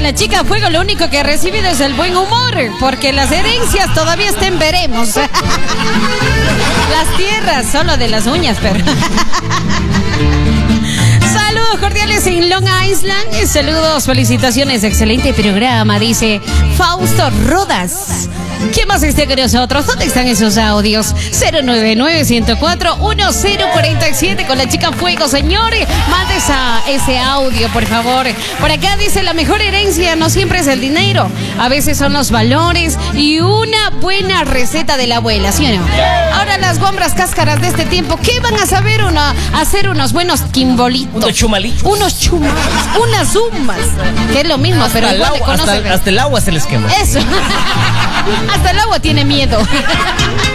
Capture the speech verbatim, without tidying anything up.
la chica fuego lo único que ha recibido es el buen humor, porque las herencias todavía estén veremos. Las tierras solo de las uñas, pero... Saludos cordiales en Long Island. Saludos, felicitaciones, excelente programa, dice Fausto Rodas. ¿Quién más esté con nosotros? ¿Dónde están esos audios? cero nueve nueve, uno cero cuatro, uno cero cuatro siete con la chica fuego, señor. Mande esa, ese audio, por favor. Por acá dice, la mejor herencia no siempre es el dinero. A veces son los valores y una buena receta de la abuela, ¿sí o no? Ahora las guambras cáscaras de este tiempo, ¿qué van a saber una, hacer unos buenos quimbolitos? Unos chumalitos. Unos chumales, unas zumbas. Que es lo mismo, hasta pero el igual agua, le conocen. hasta, hasta el agua se les quema. Eso. Hasta el agua tiene miedo.